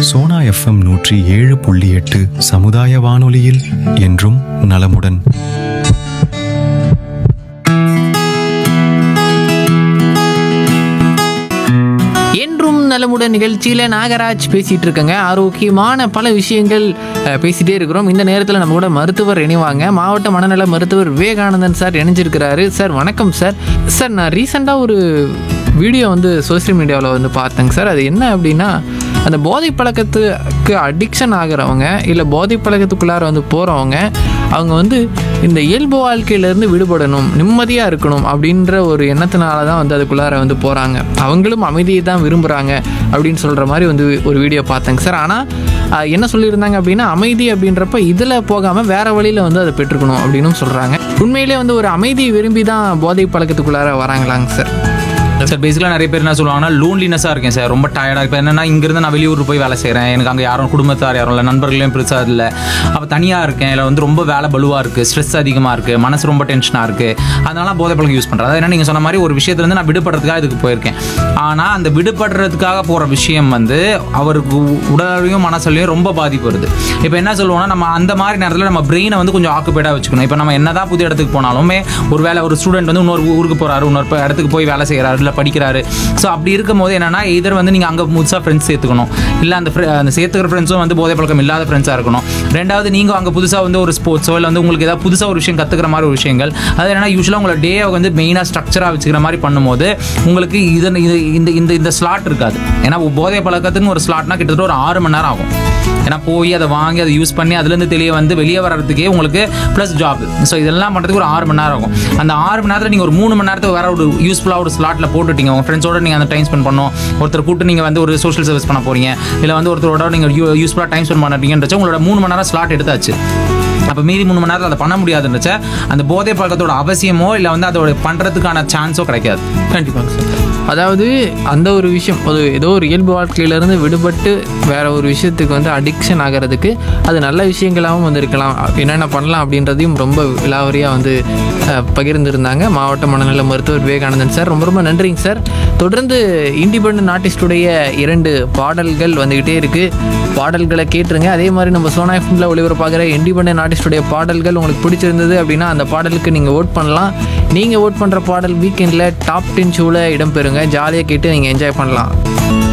Sona FM 107.8 சமுதாய வானொலியில் என்றும் நலமுடன். என்றும் நலமுடன் நிகழ்ச்சியில் நாகராஜ் பேசிகிட்டு இருக்கங்க. ஆரோக்கியமான பல விஷயங்கள் பேசிகிட்டே இருக்கிறோம். இந்த நேரத்தில் நம்ம கூட மருத்துவர் இணைவாங்க. மாவட்ட மனநல மருத்துவர் விவேகானந்தன் சார் இணைஞ்சிருக்கிறாரு. சார் வணக்கம் சார். சார் நான் ரீசெண்டாக ஒரு வீடியோ சோஷியல் மீடியாவில் பார்த்தேங்க சார். அது என்ன அப்படின்னா, அந்த போதை பழக்கத்துக்கு அடிக்ஷன் ஆகிறவங்க இல்லை போதை பழக்கத்துக்குள்ளார போகிறவங்க அவங்க இந்த இயல்பு வாழ்க்கையிலேருந்து விடுபடணும், நிம்மதியாக இருக்கணும் அப்படின்ற ஒரு எண்ணத்தினால தான் அதுக்குள்ளார போகிறாங்க. அவங்களும் அமைதியை தான் விரும்புகிறாங்க அப்படின்னு சொல்கிற மாதிரி ஒரு வீடியோ பார்த்தேங்க சார். ஆனால் என்ன சொல்லியிருந்தாங்க அப்படின்னா, அமைதி அப்படின்றப்ப இதில் போகாமல் வேறு வழியில் அதை பெற்றுக்கணும் அப்படின்னு சொல்கிறாங்க. உண்மையிலே ஒரு அமைதியை விரும்பி தான் போதை பழக்கத்துக்குள்ளார வராங்களாங்க சார்? சார் பேசிக்கலாக நிறைய பேர் என்ன சொல்லுவாங்கன்னா, லோன்லினஸாக இருக்கேன் சார், ரொம்ப டயர்டாக. இப்போ என்னென்னா, இங்கேருந்து நான் வெளியூர் போய் வேலை செய்கிறேன், எனக்கு அங்கே யாரும் குடும்பத்தார் யாரும் இல்லை, நண்பர்களையும் பெருசாக இல்லை, அப்போ தனியாக இருக்கேன், இல்லை ரொம்ப வேலை பலுவாக இருக்குது, ஸ்ட்ரெஸ் அதிகமாக இருக்குது, மனசு ரொம்ப டென்ஷனாக இருக்குது, அதனால போதை பழக்கம் யூஸ் பண்ணுறேன். அதாவது என்ன, நீங்கள் சொன்ன மாதிரி ஒரு விஷயத்துலேருந்து நான் விடுபடுறதுக்காக இதுக்கு போயிருக்கேன். ஆனால் அந்த விடுபடுறதுக்காக போகிற விஷயம் அவருக்கு உடலையும் மனசுலையும் ரொம்ப பாதிப்பு வருது. இப்போ என்ன சொல்லுவோம்னா, நம்ம அந்த மாதிரி நேரத்தில் நம்ம பிரெயினை கொஞ்சம் ஆக்குபேட்டாக வச்சுக்கணும். இப்போ நம்ம என்னதான் புது இடத்துக்கு போனாலுமே, ஒரு வேலை ஒரு ஸ்டூடெண்ட் இன்னொரு ஊருக்கு போகிறாரு, இன்னொரு இடத்துக்கு போய் வேலை செய்கிறாரு, படிக்கிறாரு. ஸோ அப்படி இருக்கும் போது என்னன்னா, இதர் நீங்கள் அங்கே புதுசாக ஃப்ரெண்ட்ஸ் சேர்த்துக்கணும், இல்லை அந்த சேர்த்துக்கிற ஃப்ரெண்ட்ஸும் போதை பழக்கம் இல்லாத ஃப்ரெண்ட்ஸாக இருக்கணும். ரெண்டாவது, நீங்கள் அங்கே புதுசாக ஒரு ஸ்போர்ட்ஸோ இல்லை உங்களுக்கு ஏதாவது புதுசாக ஒரு விஷயம் கற்றுக்கிற மாதிரி ஒரு விஷயங்கள், அது என்னன்னா யூஸ்வலாக உங்களோட டேவை மெயினாக ஸ்ட்ரக்சராக வச்சுக்கிற மாதிரி பண்ணும்போது உங்களுக்கு இந்த ஸ்லாட் இருக்காது. ஏன்னா போதை பழக்கத்துன்னு ஒரு ஸ்லாட்னா கிட்டத்தட்ட ஒரு 6 மணி நேரம் ஆகும். ஏன்னா போய் அதை வாங்கி அதை யூஸ் பண்ணி அதுலேருந்து வெளியே வர்றதுக்கே உங்களுக்கு ப்ளஸ் ஜாப். ஸோ இதெல்லாம் பண்ணுறதுக்கு ஒரு 6 மணி நேரம் ஆகும். அந்த 6 மணி நேரத்தில் நீங்கள் ஒரு 3 மணி நேரத்துக்கு வேற ஒரு யூஸ்ஃபுல்லாக ஒரு ஸ்லாட்டில் போட்டுட்டீங்க. உங்கள் ஃப்ரெண்ட்ஸோட நீங்கள் அந்த டைம் ஸ்பெண்ட் பண்ணணும், ஒருத்தர் கூப்பிட்டு நீங்கள் ஒரு சோஷியல் சர்வீஸ் பண்ண போகிறீங்க, இல்லை ஒருத்தரோட நீங்கள் யூஸ்ஃபுல்லாக டைம் ஸ்பெண்ட் பண்ணுறீங்கன்றச்ச உங்களோட 3 மணி நேரம் ஸ்லாட் எடுத்தாச்சு. அப்போ மீதி 3 மணி நேரத்தில் அதை பண்ண முடியாதுன்றச்ச அந்த போதை பழக்கத்தோட அவசியமோ இல்லை அதோட பண்ணுறதுக்கான சான்ஸோ கிடைக்காது. கண்டிப்பாங்க சார். அதாவது அந்த ஒரு விஷயம் ஏதோ ஒரு இயல்பு வாழ்க்கையிலேருந்து விடுபட்டு வேறு ஒரு விஷயத்துக்கு அடிக்ஷன் ஆகிறதுக்கு அது நல்ல விஷயங்களாகவும் இருக்கலாம். என்னென்ன பண்ணலாம் அப்படின்றதையும் ரொம்ப விலாவரியாக பகிர்ந்துருந்தாங்க மாவட்ட மனநல மருத்துவர் விவேகானந்தன் சார். ரொம்ப ரொம்ப நன்றிங்க சார். தொடர்ந்து இண்டிபெண்டன்ட் ஆர்டிஸ்டுடைய 2 பாடல்கள் வந்துக்கிட்டே இருக்குது. பாடல்களை கேட்டுருங்க. அதே மாதிரி நம்ம சோனா எஃப்எம்ல ஒளிபரப்பாகிற இண்டிபெண்டன்ட் ஆர்டிஸ்டுடைய பாடல்கள் உங்களுக்கு பிடிச்சிருந்தது அப்படின்னா அந்த பாடலுக்கு நீங்கள் ஓட் பண்ணலாம். நீங்கள் ஓட் பண்ணுற பாடல் வீக்கெண்டில் டாப் 10 ஷோவில் இடம்பெறுங்க. ஜாலியாக கேட்டு நீங்கள் என்ஜாய் பண்ணலாம்.